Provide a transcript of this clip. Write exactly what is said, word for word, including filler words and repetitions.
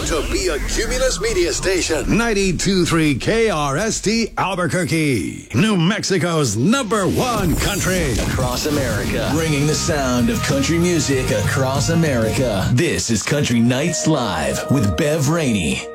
proud to be a Cumulus Media Station. ninety-two point three K R S T Albuquerque, New Mexico's number one country. Across America, bringing the sound of country music across America. This is Country Nights Live with Bev Rainey.